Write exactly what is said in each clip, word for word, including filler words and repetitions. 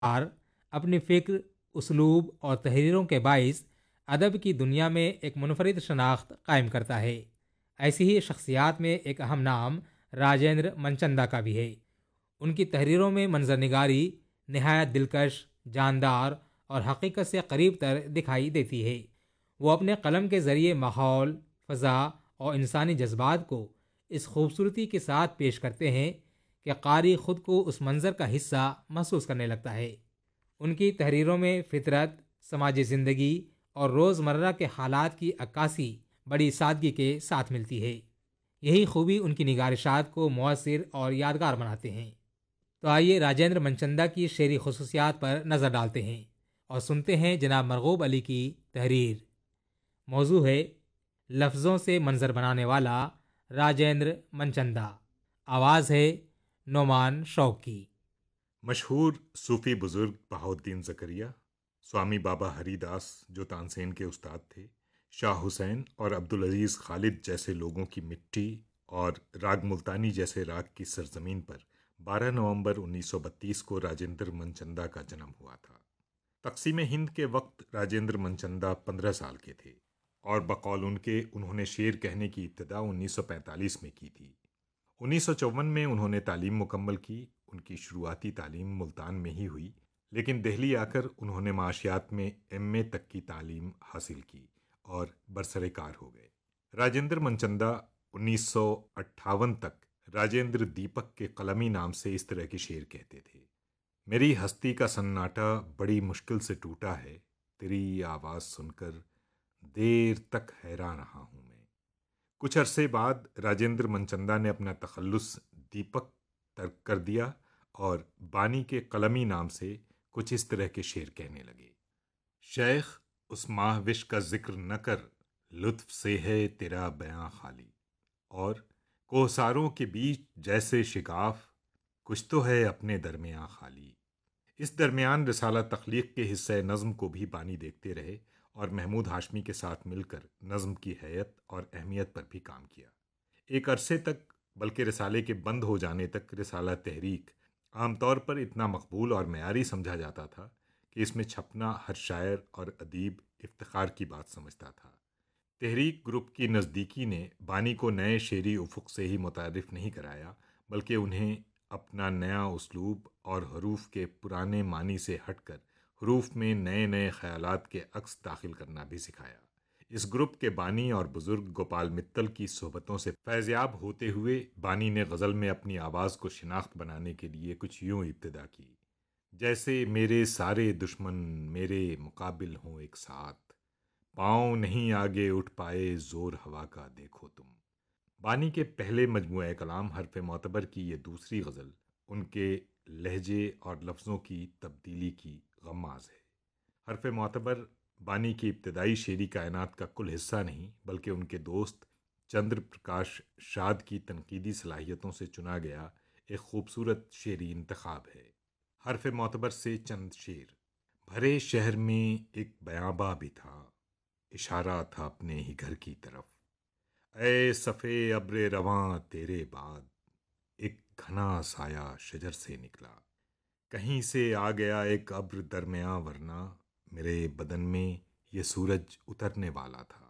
Are अपनी फ़िक्र, उसलूब और तहरीरों के बाइस अदब की दुनिया में एक मुनफरिद शनाख्त कायम करता है। ऐसी ही शख्सियात में एक अहम नाम राजेंद्र मनचंदा का भी है। उनकी तहरीरों में मंजरनिगारी नहायत दिलकश, जानदार और हकीकत से करीब तर दिखाई देती है। वो अपने कलम के ज़रिए माहौल, फ़ज़ा और इंसानी जज्बात को इस खूबसूरती के साथ पेश करते हैं कि कारी ख़ुद को उस मंज़र का हिस्सा महसूस करने लगता है। उनकी तहरीरों में फ़ितरत, समाजी ज़िंदगी और रोज़मर्रा के हालात की अक्कासी बड़ी सादगी के साथ मिलती है। यही खूबी उनकी निगारिशात को मौसर और यादगार बनाते हैं। तो आइए राजेंद्र मनचंदा की शेरी खसूसियात पर नज़र डालते हैं और सुनते हैं जनाब मरगूब अली की तहरीर। मौजू है लफ्ज़ों से मंजर बनाने वाला राजेंद्र मनचंदा। आवाज़ है नोमान शौक की। मशहूर सूफी बुजुर्ग बहाउद्दीन ज़करिया, स्वामी बाबा हरिदास जो तानसेन के उस्ताद थे, शाह हुसैन और अब्दुल अजीज़ खालिद जैसे लोगों की मिट्टी और राग मुल्तानी जैसे राग की सरजमीन पर बारह नवंबर उन्नीस सौ बत्तीस को राजेंद्र मनचंदा का जन्म हुआ था। तकसीम हिंद के वक्त राजेंद्र मनचंदा पंद्रह साल के थे और बकौल उनके उन्होंने शेर कहने की इब्तिदा उन्नीस सौ पैंतालीस में की थी। उन्नीस सौ चौवन में उन्होंने तालीम मुकम्मल की। उनकी शुरुआती तालीम मुल्तान में ही हुई, लेकिन दिल्ली आकर उन्होंने माशियात में एम ए तक की तालीम हासिल की और बरसरे-कार हो गए। राजेंद्र मनचंदा उन्नीस सौ अट्ठावन तक राजेंद्र दीपक के कलमी नाम से इस तरह के शेर कहते थे। मेरी हस्ती का सन्नाटा बड़ी मुश्किल से टूटा है, तेरी आवाज़ सुनकर देर तक हैरान रहा हूँ मैं। कुछ अरसे बाद राजेंद्र मनचंदा ने अपना तखल्लुस दीपक तर्क कर दिया और बानी के कलमी नाम से कुछ इस तरह के शेर कहने लगे। शेख उस माहविश का जिक्र न कर, लुत्फ से है तेरा बयां खाली, और कोहसारों के बीच जैसे शिगाफ, कुछ तो है अपने दरमियां खाली। इस दरमियान रिसाला तख्लीक के हिस्से नज़्म को भी बानी देखते रहे और महमूद हाशमी के साथ मिलकर नज़्म की हैयत और अहमियत पर भी काम किया। एक अरसे तक, बल्कि रिसाले के बंद हो जाने तक, रिसाला तहरीक आमतौर पर इतना मकबूल और मयारी समझा जाता था कि इसमें छपना हर शायर और अदीब इफ्तिखार की बात समझता था। तहरीक ग्रुप की नज़दीकी ने बानी को नए शेरी उफुक से ही मुतारिफ नहीं कराया, बल्कि उन्हें अपना नया उसलूब और हरूफ के पुराने मानी से हटकर हरूफ में नए नए ख्यालात के अक्स दाखिल करना भी सिखाया। इस ग्रुप के बानी और बुजुर्ग गोपाल मित्तल की सोहबतों से फैज़याब होते हुए बानी ने गज़ल में अपनी आवाज़ को शिनाख्त बनाने के लिए कुछ यूं इब्तिदा की, जैसे मेरे सारे दुश्मन मेरे मुकाबिल हों एक साथ, पाँव नहीं आगे उठ पाए जोर हवा का देखो तुम। बानी के पहले मजमूए कलाम हरफ मोतबर की ये दूसरी गज़ल उनके लहजे और लफ्ज़ों की तब्दीली की गम्माज़ है। हरफ मोतबर बानी की इब्तदाई शेरी कायनात का कुल हिस्सा नहीं, बल्कि उनके दोस्त चंद्र प्रकाश शाद की तनकीदी सलाहियतों से चुना गया एक खूबसूरत शेरी इंतखाब है। हरफ मोतबर से चंद शेर। भरे शहर में एक बयाबा भी था, इशारा था अपने ही घर की तरफ। ऐ सफ़े अब्र रवां तेरे बाद, एक घना साया शजर से निकला। कहीं से आ गया एक अब्र दरमियां, वरना मेरे बदन में ये सूरज उतरने वाला था।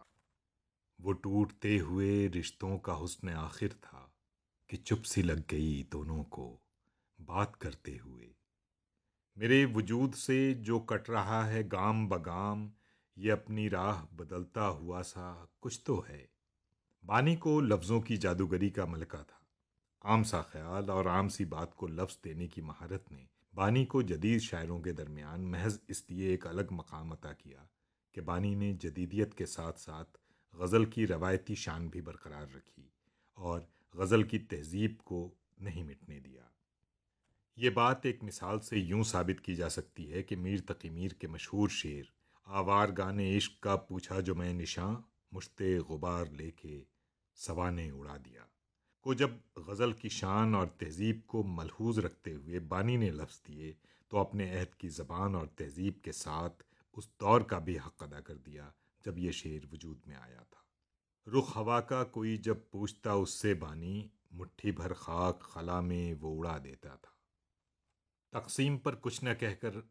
वो टूटते हुए रिश्तों का हुस्न आखिर था कि चुप सी लग गई दोनों को बात करते हुए। मेरे वजूद से जो कट रहा है गाम बगाम, ये अपनी राह बदलता हुआ सा कुछ तो है। बानी को लफ्ज़ों की जादूगरी का मलका था। आम सा ख्याल और आम सी बात को लफ्ज़ देने की महारत ने बानी को जदीद शायरों के दरमियान महज इसलिए एक अलग मकाम अता किया कि बानी ने जदीदियत के साथ साथ गज़ल की रवायती शान भी बरकरार रखी और गज़ल की तहजीब को नहीं मिटने दिया। ये बात एक मिसाल से यूं साबित की जा सकती है कि मीर तकी मीर के मशहूर शेर आवार गाने इश्क का पूछा जो मैं निशां, मुश्ते गुबार लेके सवा ने उड़ा दिया को जब गज़ल की शान और तहजीब को मलहूज रखते हुए बानी ने लफ्ज़ दिए, तो अपने अहद की ज़बान और तहजीब के साथ उस दौर का भी हक़ अदा कर दिया जब ये शेर वजूद में आया था। रुख हवा का कोई जब पूछता उससे बानी, मुट्ठी भर खाक खला में वो उड़ा देता था। तकसीम पर कुछ न कहकर